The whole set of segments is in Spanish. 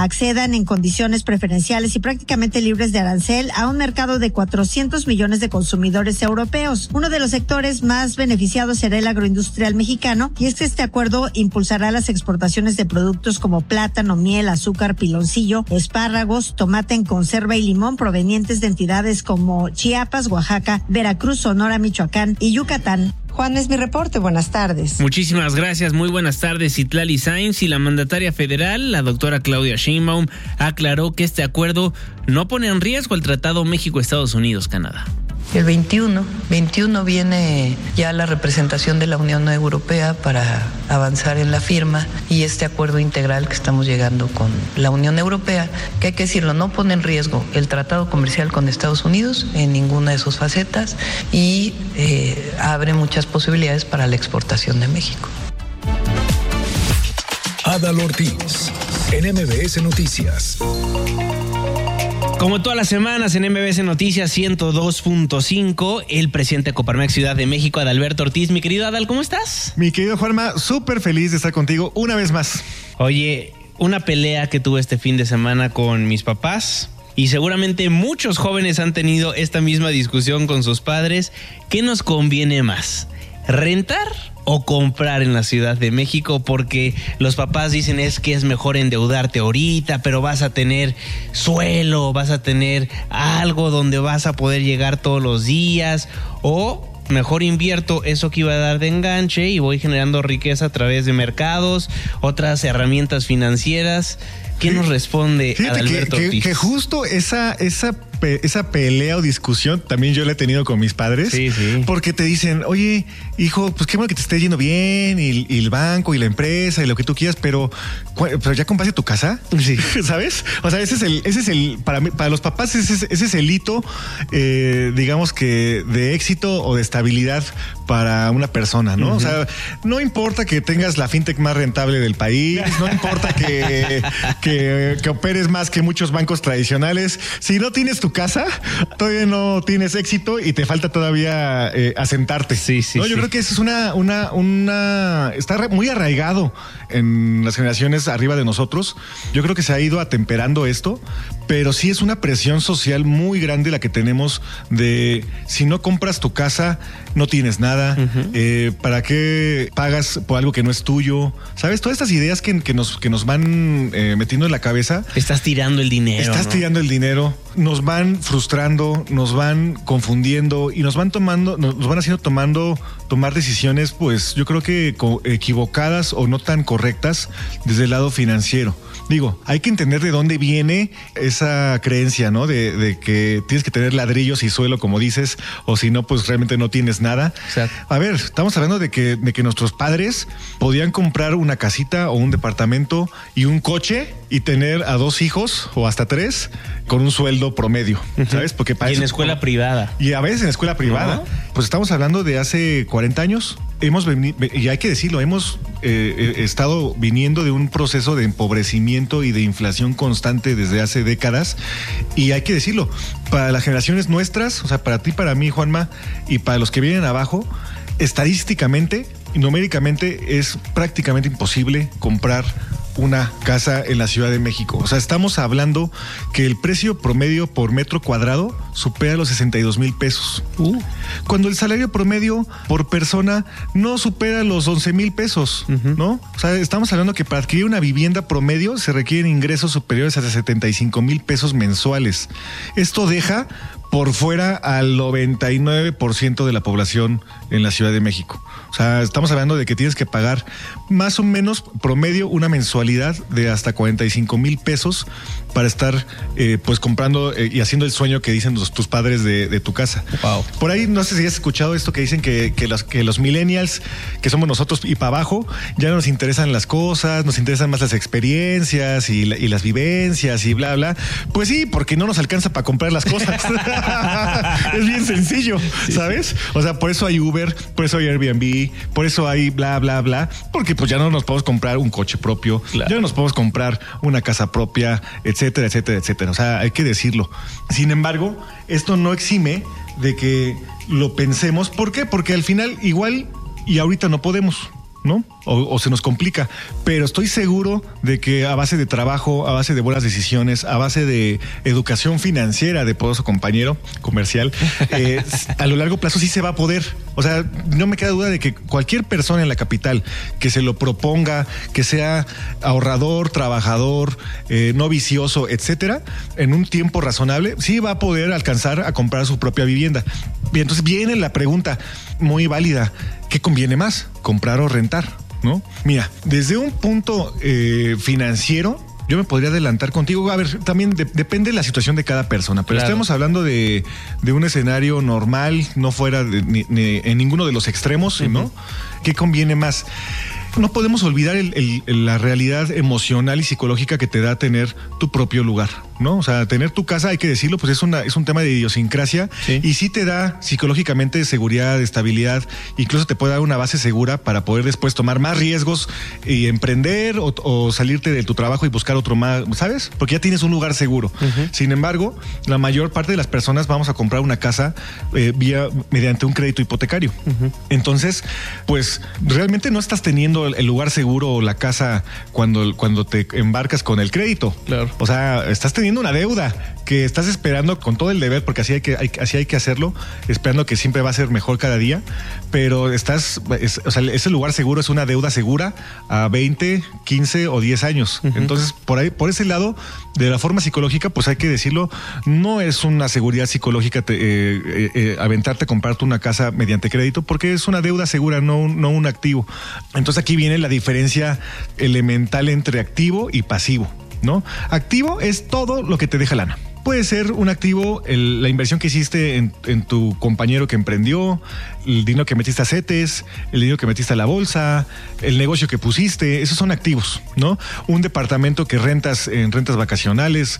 accedan en condiciones preferenciales y prácticamente libres de arancel a un mercado de 400 millones de consumidores europeos. Uno de los sectores más beneficiados será el agroindustrial mexicano, y es que este acuerdo impulsará las exportaciones de productos como plátano, miel, azúcar, piloncillo, espárragos, tomate en conserva y limón provenientes de entidades como Chiapas, Oaxaca, Veracruz, Sonora, Michoacán y Yucatán. Juan, es mi reporte. Buenas tardes. Muchísimas gracias. Muy buenas tardes, Citlali Sáenz. Y la mandataria federal, la doctora Claudia Sheinbaum, aclaró que este acuerdo no pone en riesgo el Tratado México-Estados Unidos-Canadá. El 21 viene ya la representación de la Unión Europea para avanzar en la firma, y este acuerdo integral que estamos llegando con la Unión Europea, que hay que decirlo, no pone en riesgo el tratado comercial con Estados Unidos en ninguna de sus facetas, y abre muchas posibilidades para la exportación de México. Adal Ortiz, en MBS Noticias. Como todas las semanas en MBS Noticias 102.5, el presidente de Coparmex Ciudad de México, Adalberto Ortiz. Mi querido Adal, ¿cómo estás? Mi querido Juanma, súper feliz de estar contigo una vez más. Oye, una pelea que tuve este fin de semana con mis papás, y seguramente muchos jóvenes han tenido esta misma discusión con sus padres. ¿Qué nos conviene más? ¿Rentar o comprar en la Ciudad de México? Porque los papás dicen es que es mejor endeudarte ahorita, pero vas a tener suelo, vas a tener algo donde vas a poder llegar todos los días, o mejor invierto eso que iba a dar de enganche y voy generando riqueza a través de mercados, otras herramientas financieras. ¿Qué nos responde Adalberto Ortiz? Que justo esa pelea o discusión también yo la he tenido con mis padres. Sí. Porque te dicen, oye, hijo, pues qué bueno que te esté yendo bien, y el banco y la empresa y lo que tú quieras, pero ¿ya compraste tu casa? Sí. ¿Sabes? O sea, ese es el para mí, para los papás, ese es el hito, digamos que de éxito o de estabilidad para una persona, ¿no? Uh-huh. O sea, no importa que tengas la fintech más rentable del país, no importa que operes más que muchos bancos tradicionales. Si no tienes tu casa, todavía no tienes éxito y te falta todavía asentarte. Sí. ¿No? Yo creo que eso es está muy arraigado en las generaciones arriba de nosotros. Yo creo que se ha ido atemperando esto, pero sí es una presión social muy grande la que tenemos de si no compras tu casa, no tienes nada. Uh-huh. ¿Para qué pagas por algo que no es tuyo? ¿Sabes? Todas estas ideas que nos van metiendo en la cabeza. Estás tirando el dinero. Tirando el dinero. Nos van frustrando, nos van confundiendo y nos van haciendo tomar decisiones, pues yo creo que equivocadas o no tan correctas desde el lado financiero. Digo, hay que entender de dónde viene esa creencia, ¿no? De que tienes que tener ladrillos y suelo, como dices, o si no, pues realmente no tienes nada. Exacto. A ver, estamos hablando de que nuestros padres podían comprar una casita o un departamento y un coche y tener a 2 hijos o hasta 3 con un sueldo promedio, ¿sabes? Porque para y en escuela privada. Y a veces en escuela privada. Uh-huh. Pues estamos hablando de hace 40 años. Y hay que decirlo, hemos estado viniendo de un proceso de empobrecimiento y de inflación constante desde hace décadas, y hay que decirlo, para las generaciones nuestras, o sea, para ti, para mí, Juanma, y para los que vienen abajo, estadísticamente y numéricamente es prácticamente imposible comprar una casa en la Ciudad de México. O sea, estamos hablando que el precio promedio por metro cuadrado supera los 62,000 pesos. Cuando el salario promedio por persona no supera los 11,000 pesos, ¿no? O sea, estamos hablando que para adquirir una vivienda promedio se requieren ingresos superiores a 75,000 pesos mensuales. Esto deja por fuera al 99% de la población en la Ciudad de México. O sea, estamos hablando de que tienes que pagar más o menos promedio una mensualidad de hasta 45,000 pesos para estar pues comprando y haciendo el sueño que dicen tus padres de tu casa. Wow. Por ahí no sé si has escuchado esto que dicen que los millennials, que somos nosotros y para abajo, ya no nos interesan las cosas, nos interesan más las experiencias y las vivencias y bla, bla. Pues sí, porque no nos alcanza para comprar las cosas. Es bien sencillo, ¿sabes? O sea, por eso hay Uber, por eso hay Airbnb, por eso hay bla, bla, bla, porque pues ya no nos podemos comprar un coche propio, claro. Ya no nos podemos comprar una casa propia, etcétera, etcétera, etcétera. O sea, hay que decirlo. Sin embargo, esto no exime de que lo pensemos. ¿Por qué? Porque al final igual y ahorita no podemos, ¿no? O se nos complica, pero estoy seguro de que a base de trabajo, a base de buenas decisiones, a base de educación financiera de poderoso compañero comercial, a lo largo plazo sí se va a poder. O sea, no me queda duda de que cualquier persona en la capital que se lo proponga, que sea ahorrador, trabajador, no vicioso, etcétera, en un tiempo razonable, sí va a poder alcanzar a comprar su propia vivienda. Y entonces viene la pregunta muy válida: ¿qué conviene más, comprar o rentar? ¿No? Mira, desde un punto financiero, yo me podría adelantar contigo. A ver, también depende de la situación de cada persona, pero claro, estamos hablando de un escenario normal, no fuera ni en ninguno de los extremos, ¿no? ¿Qué conviene más? No podemos olvidar la realidad emocional y psicológica que te da tener tu propio lugar, ¿no? O sea, tener tu casa, hay que decirlo, pues es un tema de idiosincrasia, sí, y sí te da psicológicamente seguridad, estabilidad, incluso te puede dar una base segura para poder después tomar más riesgos y emprender o salirte de tu trabajo y buscar otro más, ¿sabes? Porque ya tienes un lugar seguro. Sin embargo, la mayor parte de las personas vamos a comprar una casa mediante un crédito hipotecario. Entonces, pues realmente no estás teniendo el lugar seguro o la casa cuando te embarcas con el crédito. Claro. O sea, estás teniendo una deuda que estás esperando con todo el deber, porque así hay que hacerlo, esperando que siempre va a ser mejor cada día, pero o sea, ese lugar seguro es una deuda segura a 20, 15 o 10 años. Entonces, por ese lado, de la forma psicológica, pues hay que decirlo, no es una seguridad psicológica aventarte a comprarte una casa mediante crédito, porque es una deuda segura, no un activo. Entonces aquí viene la diferencia elemental entre activo y pasivo, ¿no? Activo es todo lo que te deja lana. Puede ser un activo la inversión que hiciste en tu compañero que emprendió, el dinero que metiste a CETES, el dinero que metiste a la bolsa, el negocio que pusiste. Esos son activos, ¿no? Un departamento que rentas en rentas vacacionales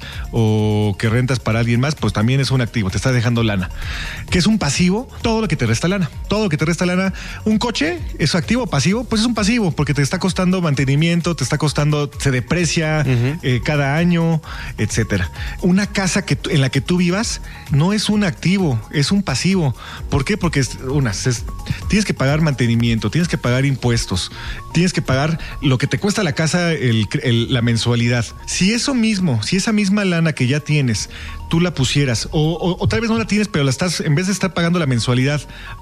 o que rentas para alguien más, pues también es un activo, te está dejando lana. ¿Qué es un pasivo? Todo lo que te resta lana. Todo lo que te resta lana. Un coche, ¿es activo o pasivo? Pues es un pasivo, porque te está costando mantenimiento, se deprecia cada año, etcétera. Una casa en la que tú vivas no es un activo, es un pasivo. ¿Por qué? Porque tienes que pagar mantenimiento, tienes que pagar impuestos, tienes que pagar lo que te cuesta la casa, la mensualidad. Si esa misma lana que ya tienes, tú la pusieras, o tal vez no la tienes, pero la estás, en vez de estar pagando la mensualidad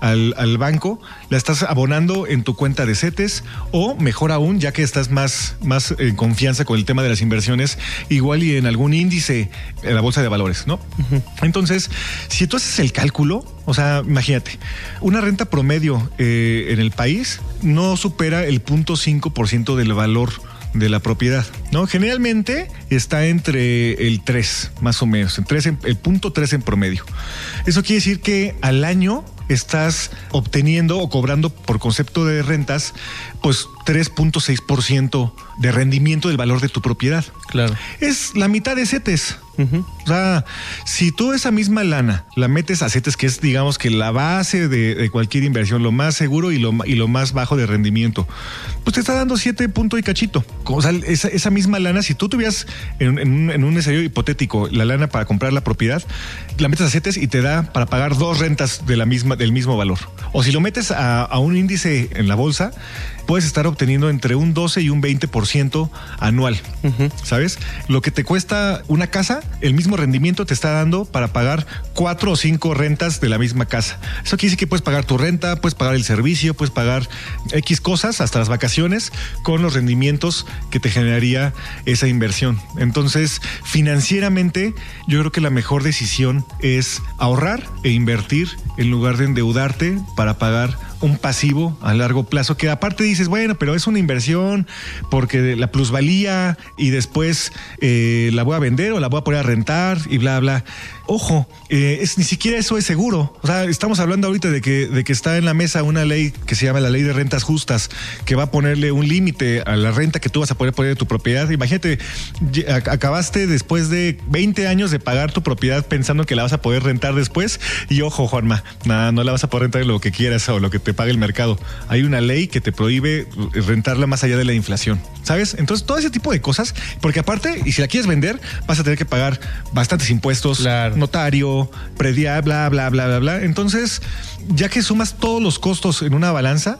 al banco, la estás abonando en tu cuenta de CETES, o mejor aún, ya que estás más en confianza con el tema de las inversiones, igual y en algún índice en la bolsa de valores, ¿no? Entonces, si tú haces el cálculo, o sea, imagínate, una renta promedio en el país no supera el 0.5% del valor de la propiedad, ¿no? Generalmente está entre el 3, más o menos, el 0.3 en promedio. Eso quiere decir que al año estás obteniendo o cobrando por concepto de rentas, pues 3.6% de rendimiento del valor de tu propiedad. Claro. Es la mitad de CETES. O sea, si tú esa misma lana la metes a CETES, que es, digamos, que la base de cualquier inversión, lo más seguro y lo más bajo de rendimiento, pues te está dando 7 puntos y cachito. O sea, esa misma lana, si tú tuvieras en un escenario hipotético la lana para comprar la propiedad, la metes a CETES y te da para pagar 2 rentas del mismo valor. O si lo metes a un índice en la bolsa, puedes estar obteniendo entre un 12 y un 20% anual. ¿Sabes? Lo que te cuesta una casa, el mismo rendimiento te está dando para pagar 4 o 5 rentas de la misma casa. Eso quiere decir que puedes pagar tu renta, puedes pagar el servicio, puedes pagar X cosas, hasta las vacaciones, con los rendimientos que te generaría esa inversión. Entonces, financieramente, yo creo que la mejor decisión es ahorrar e invertir en lugar de endeudarte para pagar un pasivo a largo plazo, que aparte dices, bueno, pero es una inversión porque la plusvalía y después la voy a vender o la voy a poner a rentar y bla, bla. Ojo, ni siquiera eso es seguro. O sea, estamos hablando ahorita de que está en la mesa una ley que se llama la Ley de Rentas Justas, que va a ponerle un límite a la renta que tú vas a poder poner de tu propiedad. Imagínate, acabaste después de 20 años de pagar tu propiedad pensando que la vas a poder rentar después, y ojo, Juanma, no la vas a poder rentar en lo que quieras o lo que te pague el mercado. Hay una ley que te prohíbe rentarla más allá de la inflación, ¿sabes? Entonces, todo ese tipo de cosas, porque aparte, y si la quieres vender, vas a tener que pagar bastantes impuestos, claro, notario, predial, bla, bla, bla, bla, bla. Entonces, ya que sumas todos los costos en una balanza,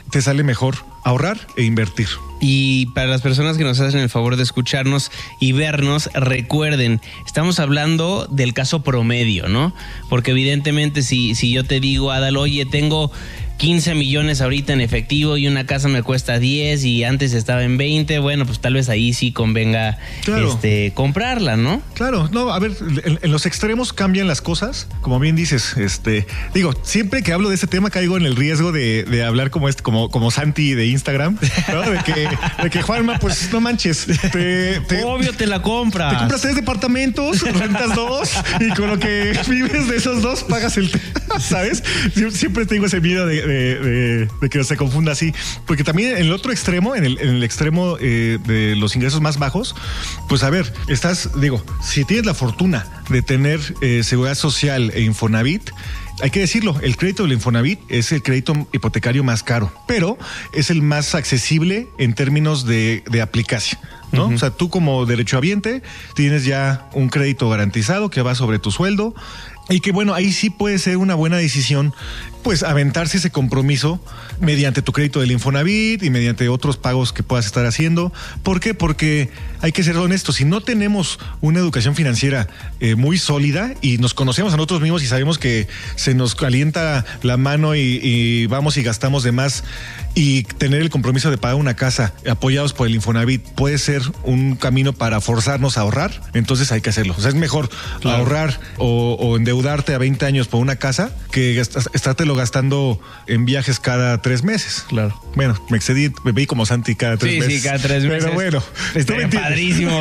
te sale mejor ahorrar e invertir. Y para las personas que nos hacen el favor de escucharnos y vernos, recuerden, estamos hablando del caso promedio, ¿no? Porque evidentemente si yo te digo, Adal, oye, tengo 15 millones ahorita en efectivo y una casa me cuesta 10 y antes estaba en 20, bueno, pues tal vez ahí sí convenga comprarla, ¿no? Claro, no, a ver, en los extremos cambian las cosas, como bien dices, digo, siempre que hablo de este tema caigo en el riesgo de hablar como Santi de Instagram, ¿no? De que Juanma, pues no manches, obvio te la compras. Te compras 3 departamentos, rentas 2 y con lo que vives de esos 2 pagas el, ¿sabes? Siempre tengo ese miedo de que se confunda así, porque también en el otro extremo, en el extremo de los ingresos más bajos, pues a ver, si tienes la fortuna de tener seguridad social e Infonavit, hay que decirlo, el crédito del Infonavit es el crédito hipotecario más caro, pero es el más accesible en términos de aplicación, ¿no? Uh-huh. O sea, tú como derechohabiente tienes ya un crédito garantizado que va sobre tu sueldo y que bueno, ahí sí puede ser una buena decisión pues aventarse ese compromiso mediante tu crédito del Infonavit y mediante otros pagos que puedas estar haciendo. ¿Por qué? Porque hay que ser honestos, si no tenemos una educación financiera muy sólida y nos conocemos a nosotros mismos y sabemos que se nos calienta la mano y vamos y gastamos de más, y tener el compromiso de pagar una casa apoyados por el Infonavit puede ser un camino para forzarnos a ahorrar, entonces hay que hacerlo. O sea, es mejor ahorrar o endeudarte a 20 años por una casa que estártelo gastando en viajes cada 3 meses. Claro. Bueno, me excedí, me vi como Santi cada 3 meses. Sí, cada 3 meses. Pero bueno, está padrísimo.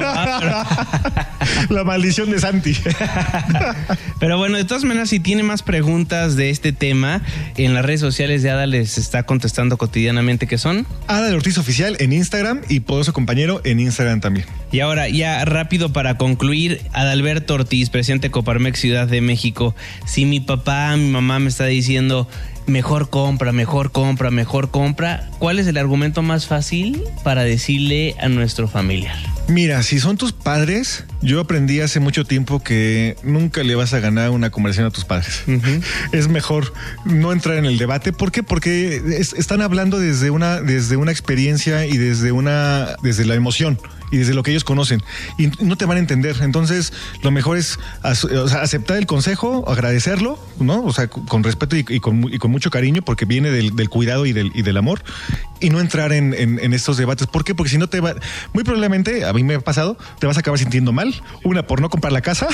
La maldición de Santi. Pero bueno, de todas maneras, si tiene más preguntas de este tema, en las redes sociales de Adal les está contestando cotidianamente, ¿qué son? Adal Ortiz Oficial en Instagram y Poderoso Compañero en Instagram también. Y ahora, ya rápido para concluir, Adalberto Ortiz, presidente de Coparmex Ciudad de México. Si mi papá, mi mamá me está diciendo mejor compra, ¿cuál es el argumento más fácil para decirle a nuestro familiar? Mira, si son tus padres, yo aprendí hace mucho tiempo que nunca le vas a ganar una conversación a tus padres. Uh-huh. Es mejor no entrar en el debate. ¿Por qué? Porque están hablando desde una experiencia y desde la emoción y desde lo que ellos conocen, y no te van a entender. Entonces, lo mejor es aceptar el consejo, agradecerlo, ¿no? O sea, con respeto y con mucho cariño, porque viene del cuidado y del amor, y no entrar en estos debates. ¿Por qué? Porque si no muy probablemente, a mí me ha pasado, te vas a acabar sintiendo mal. 1, por no comprar la casa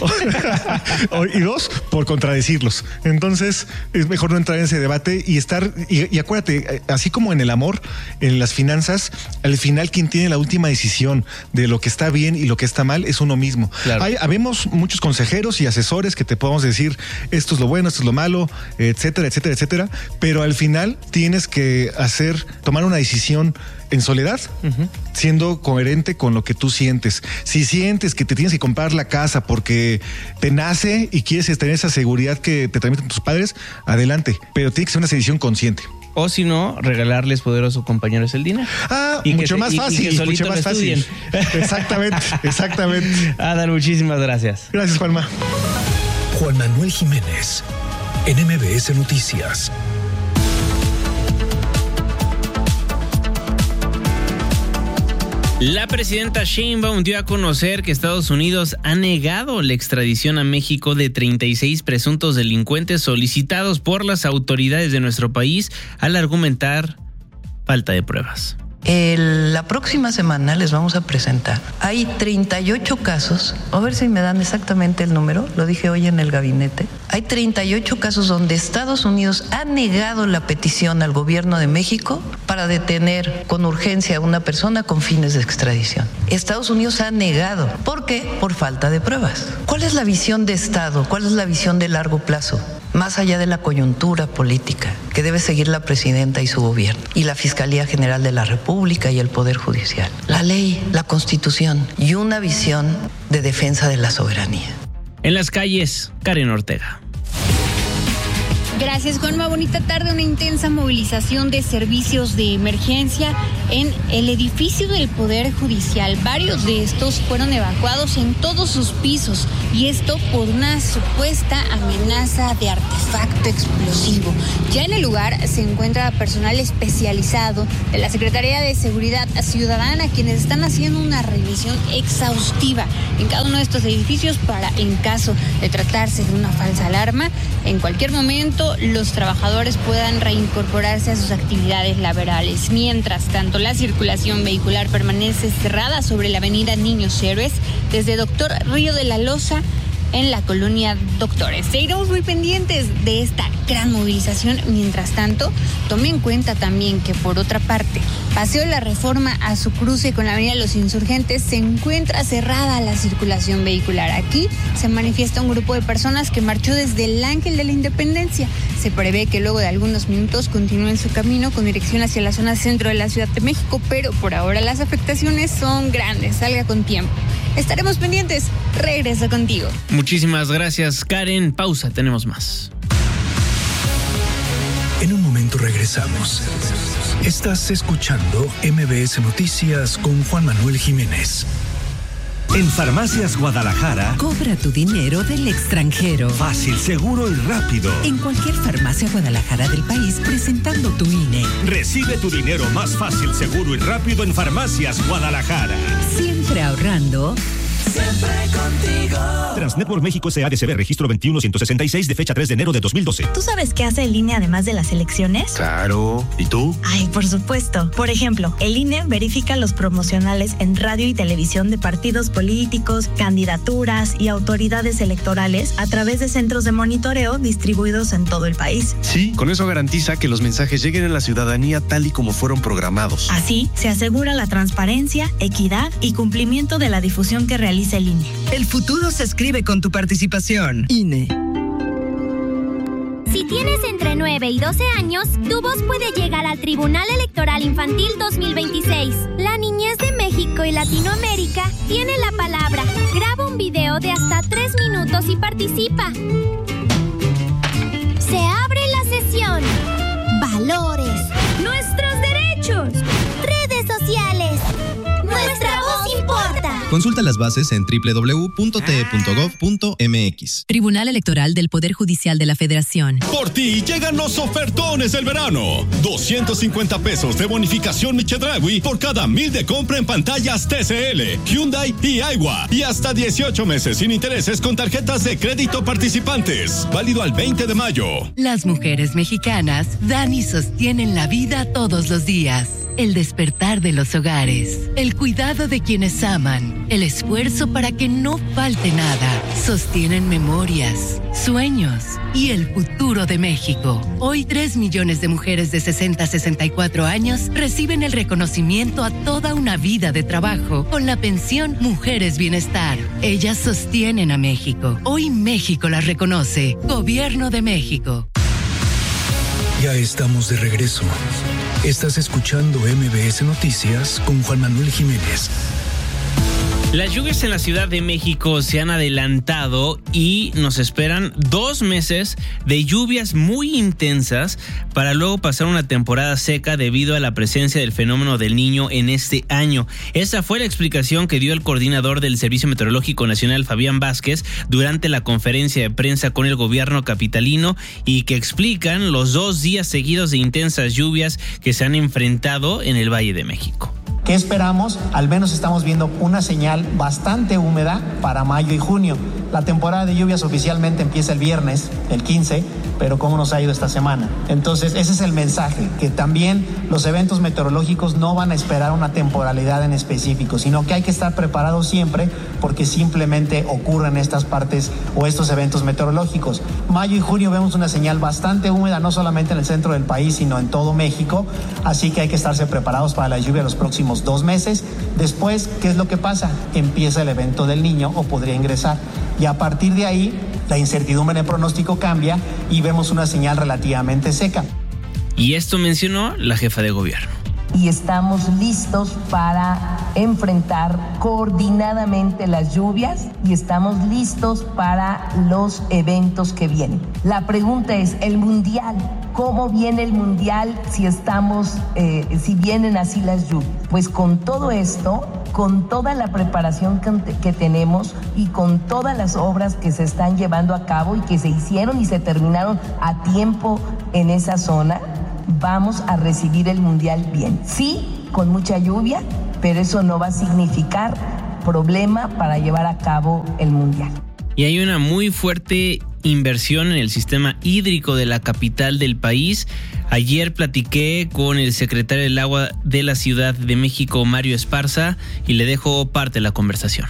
y 2, por contradecirlos. Entonces, es mejor no entrar en ese debate y acuérdate, así como en el amor, en las finanzas, al final quien tiene la última decisión de lo que está bien y lo que está mal es uno mismo. Claro. Habemos muchos consejeros y asesores que te podemos decir esto es lo bueno, esto es lo malo, etcétera, etcétera, etcétera, pero al final tienes que tomar una decisión en soledad, uh-huh, siendo coherente con lo que tú sientes. Si sientes que te tienes que comprar la casa porque te nace y quieres tener esa seguridad que te transmiten tus padres, adelante, pero tiene que ser una decisión consciente. O si no, regalarles, Poderoso Compañeros, el dinero. Mucho más fácil. Y que mucho más fácil. Exactamente. Adal, muchísimas gracias. Gracias, Juanma. Juan Manuel Jiménez, en MBS Noticias. La presidenta Sheinbaum dio a conocer que Estados Unidos ha negado la extradición a México de 36 presuntos delincuentes solicitados por las autoridades de nuestro país al argumentar falta de pruebas. La próxima semana les vamos a presentar. Hay 38 casos, a ver si me dan exactamente el número, lo dije hoy en el gabinete. Hay 38 casos donde Estados Unidos ha negado la petición al gobierno de México para detener con urgencia a una persona con fines de extradición. Estados Unidos ha negado. ¿Por qué? Por falta de pruebas. ¿Cuál es la visión de Estado? ¿Cuál es la visión de largo plazo? Más allá de la coyuntura política que debe seguir la presidenta y su gobierno, y la Fiscalía General de la República y el Poder Judicial. La ley, la Constitución y una visión de defensa de la soberanía. En las calles, Karen Ortega. Gracias, Juanma. Bonita tarde. Una intensa movilización de servicios de emergencia en el edificio del Poder Judicial. Varios de estos fueron evacuados en todos sus pisos, y esto por una supuesta amenaza de artefacto explosivo. Ya en el lugar se encuentra personal especializado de la Secretaría de Seguridad Ciudadana, quienes están haciendo una revisión exhaustiva en cada uno de estos edificios para, en caso de tratarse de una falsa alarma, en cualquier momento los trabajadores puedan reincorporarse a sus actividades laborales. Mientras tanto, la circulación vehicular permanece cerrada sobre la avenida Niños Héroes desde Doctor Río de la Loza en la colonia Doctores. Seguiremos muy pendientes de esta gran movilización. Mientras tanto, tome en cuenta también que, por otra parte, Paseo de la Reforma a su cruce con la avenida Los Insurgentes se encuentra cerrada la circulación vehicular. Aquí se manifiesta un grupo de personas que marchó desde el Ángel de la Independencia. Se prevé que luego de algunos minutos continúen su camino con dirección hacia la zona centro de la Ciudad de México, pero por ahora las afectaciones son grandes. Salga con tiempo. Estaremos pendientes. Regreso contigo. Muchísimas gracias, Karen. Pausa, tenemos más. En un momento regresamos. Estás escuchando MBS Noticias con Juan Manuel Jiménez. En Farmacias Guadalajara, cobra tu dinero del extranjero. Fácil, seguro y rápido. En cualquier farmacia Guadalajara del país, presentando tu INE. Recibe tu dinero más fácil, seguro y rápido en Farmacias Guadalajara. Siempre ahorrando. Siempre contigo. Transnetwork México SADCB, registro 21166 de fecha 3 de enero de 2012. ¿Tú sabes qué hace el INE además de las elecciones? Claro. ¿Y tú? Ay, por supuesto. Por ejemplo, el INE verifica los promocionales en radio y televisión de partidos políticos, candidaturas y autoridades electorales a través de centros de monitoreo distribuidos en todo el país. Sí, con eso garantiza que los mensajes lleguen a la ciudadanía tal y como fueron programados. Así, se asegura la transparencia, equidad y cumplimiento de la difusión que realiza el INE. El futuro se escribe con tu participación. INE. Si tienes entre 9 y 12 años, tu voz puede llegar al Tribunal Electoral Infantil 2026. La niñez de México y Latinoamérica tiene la palabra. Graba un video de hasta 3 minutos y participa. Se abre la sesión. Valores. Nuestros derechos. Redes sociales. Nuestra voz importa. Consulta las bases en www.te.gov.mx. Tribunal Electoral del Poder Judicial de la Federación. Por ti llegan los ofertones del verano. 250 pesos de bonificación Chedraui por cada 1,000 de compra en pantallas TCL, Hyundai y Aiwa. Y hasta 18 meses sin intereses con tarjetas de crédito participantes. Válido al 20 de mayo. Las mujeres mexicanas dan y sostienen la vida todos los días. El despertar de los hogares, el cuidado de quienes aman, el esfuerzo para que no falte nada, sostienen memorias, sueños y el futuro de México. Hoy 3 millones de mujeres de 60 a 64 años reciben el reconocimiento a toda una vida de trabajo con la pensión Mujeres Bienestar. Ellas sostienen a México. Hoy México las reconoce. Gobierno de México. Ya estamos de regreso. Estás escuchando MBS Noticias con Juan Manuel Jiménez. Las lluvias en la Ciudad de México se han adelantado y nos esperan 2 meses de lluvias muy intensas para luego pasar una temporada seca debido a la presencia del fenómeno del Niño en este año. Esa fue la explicación que dio el coordinador del Servicio Meteorológico Nacional, Fabián Vázquez, durante la conferencia de prensa con el gobierno capitalino, y que explican los 2 días seguidos de intensas lluvias que se han enfrentado en el Valle de México. ¿Qué esperamos? Al menos estamos viendo una señal bastante húmeda para mayo y junio. La temporada de lluvias oficialmente empieza el viernes, el 15, pero ¿cómo nos ha ido esta semana? Entonces, ese es el mensaje, que también los eventos meteorológicos no van a esperar una temporalidad en específico, sino que hay que estar preparados siempre porque simplemente ocurren estas partes o estos eventos meteorológicos. Mayo y junio vemos una señal bastante húmeda, no solamente en el centro del país, sino en todo México, así que hay que estarse preparados para la lluvia los próximos 2 meses. Después, ¿qué es lo que pasa? Empieza el evento del Niño o podría ingresar. Y a partir de ahí, la incertidumbre en el pronóstico cambia y vemos una señal relativamente seca. Y esto mencionó la jefa de gobierno. Y estamos listos para enfrentar coordinadamente las lluvias y estamos listos para los eventos que vienen. La pregunta es, ¿el Mundial ¿Cómo viene el Mundial si vienen así las lluvias? Pues con todo esto, con toda la preparación que tenemos y con todas las obras que se están llevando a cabo y que se hicieron y se terminaron a tiempo en esa zona, vamos a recibir el Mundial bien. Sí, con mucha lluvia, pero eso no va a significar problema para llevar a cabo el Mundial. Y hay una muy fuerte inversión en el sistema hídrico de la capital del país. Ayer platiqué con el secretario del Agua de la Ciudad de México, Mario Esparza, y le dejo parte de la conversación.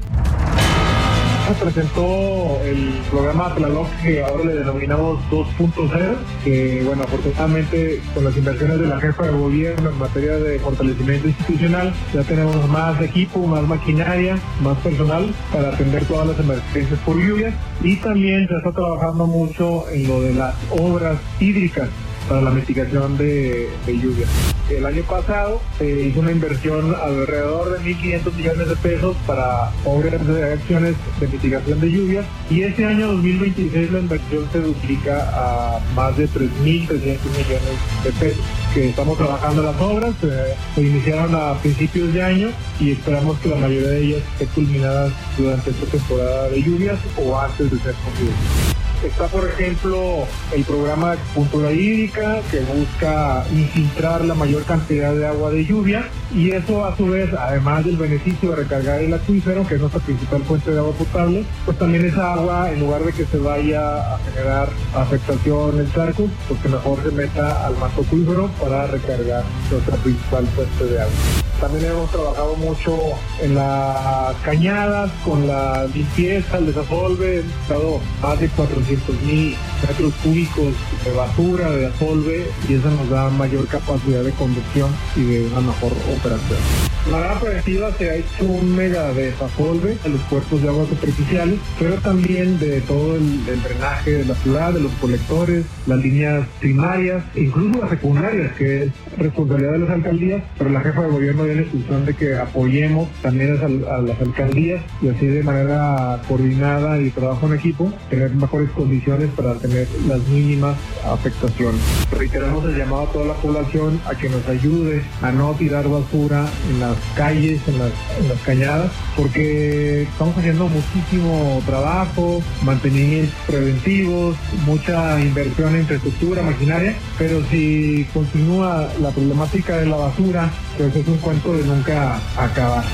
Se presentó el programa Tlaloc, que ahora le denominamos 2.0, que bueno, afortunadamente con las inversiones de la jefa de gobierno en materia de fortalecimiento institucional, ya tenemos más equipo, más maquinaria, más personal para atender todas las emergencias por lluvias, y también se está trabajando mucho en lo de las obras hídricas para la mitigación de lluvias. El año pasado se hizo una inversión alrededor de 1.500 millones de pesos para obras de acciones de mitigación de lluvias, y este año 2026 la inversión se duplica a más de 3.300 millones de pesos, que estamos trabajando las obras. Se iniciaron a principios de año y esperamos que la mayoría de ellas estén culminadas durante esta temporada de lluvias o antes de ser concluidas. Está, por ejemplo, el programa de acupuntura hídrica, que busca infiltrar la mayor cantidad de agua de lluvia, y eso a su vez, además del beneficio de recargar el acuífero, que es nuestra principal fuente de agua potable, pues también esa agua, en lugar de que se vaya a generar afectación en charcos, pues que mejor se meta al manto acuífero para recargar nuestra principal fuente de agua. También hemos trabajado mucho en las cañadas, con la limpieza, el desasolve. Hemos estado más de 400,000 metros cúbicos de basura, de desasolve, y eso nos da mayor capacidad de conducción y de una mejor operación. De manera preventiva se ha hecho un mega desasolve de los cuerpos de agua superficiales, pero también de todo el drenaje de la ciudad, de los colectores, las líneas primarias, incluso las secundarias, que es responsabilidad de las alcaldías, pero la jefa de gobierno dio la instrucción de que apoyemos también a las alcaldías, y así de manera coordinada y trabajo en equipo, tener mejores condiciones para tener las mínimas afectaciones. Reiteramos el llamado a toda la población a que nos ayude a no tirar basura en las calles, en las cañadas, porque estamos haciendo muchísimo trabajo, mantenimientos preventivos, mucha inversión en infraestructura, maquinaria, pero si continúa la problemática de la basura, pues es un cuento de nunca acabar.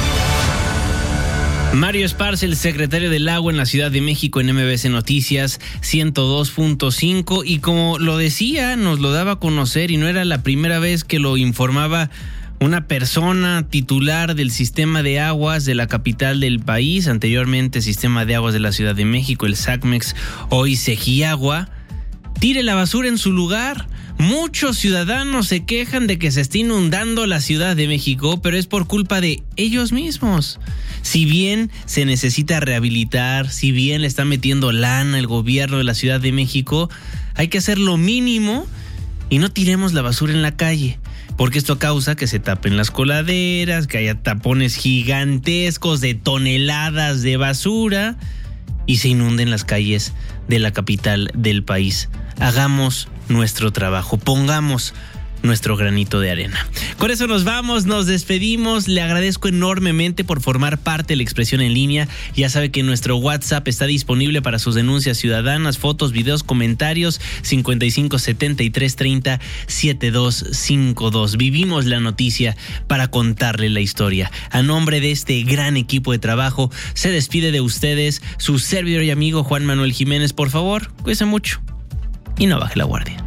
Mario Esparza, el secretario del Agua en la Ciudad de México, en MBS Noticias 102.5, y como lo decía, nos lo daba a conocer, y no era la primera vez que lo informaba una persona titular del sistema de aguas de la capital del país, anteriormente Sistema de Aguas de la Ciudad de México, el SACMEX, hoy Segiagua. Tire la basura en su lugar. Muchos ciudadanos se quejan de que se está inundando la Ciudad de México, pero es por culpa de ellos mismos. Si bien se necesita rehabilitar, si bien le está metiendo lana el gobierno de la Ciudad de México, hay que hacer lo mínimo y no tiremos la basura en la calle, porque esto causa que se tapen las coladeras, que haya tapones gigantescos de toneladas de basura y se inunden las calles de la capital del país. Hagamos nuestro trabajo, pongamos nuestro granito de arena. Con eso nos vamos, nos despedimos. Le agradezco enormemente por formar parte de La Expresión en Línea. Ya sabe que nuestro WhatsApp está disponible para sus denuncias ciudadanas, fotos, videos, comentarios. 55 73 30 7252. Vivimos la noticia para contarle la historia. A nombre de este gran equipo de trabajo, se despide de ustedes su servidor y amigo Juan Manuel Jiménez. Por favor, cuídense mucho y no baje la guardia.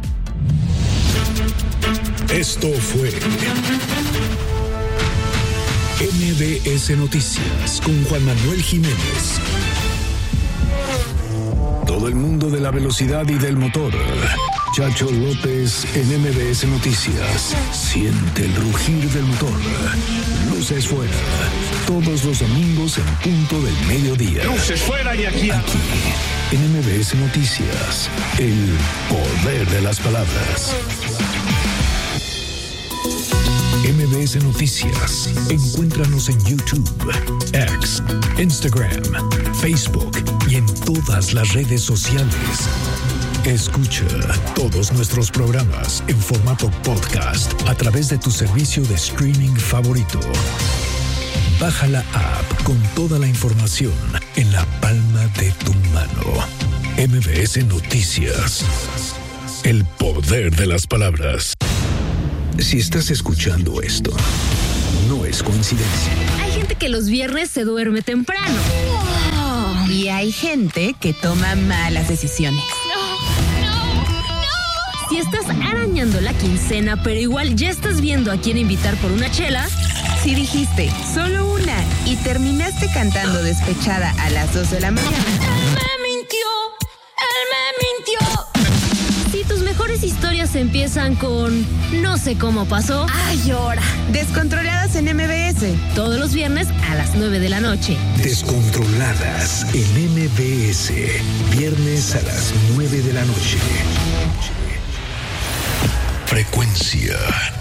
Esto fue MBS Noticias con Juan Manuel Jiménez. Todo el mundo de la velocidad y del motor. Chacho López en MBS Noticias. Siente el rugir del motor. Luces fuera. Todos los domingos en punto del mediodía. Luces fuera y aquí en MBS Noticias. El poder de las palabras. MBS Noticias. Encuéntranos en YouTube, X, Instagram, Facebook y en todas las redes sociales. Escucha todos nuestros programas en formato podcast a través de tu servicio de streaming favorito. Baja la app con toda la información en la palma de tu mano. MBS Noticias. El poder de las palabras. Si estás escuchando esto, no es coincidencia. Hay gente que los viernes se duerme temprano. Y hay gente que toma malas decisiones. Si estás arañando la quincena, pero igual ya estás viendo a quién invitar por una chela. Si dijiste solo una y terminaste cantando despechada a las 2 de la mañana. Él me mintió. Si tus mejores historias empiezan con no sé cómo pasó. Ay, ahora. Descontroladas en MBS. Todos los viernes a las 9 de la noche. Descontroladas en MBS. Viernes a las 9 de la noche. Frecuencia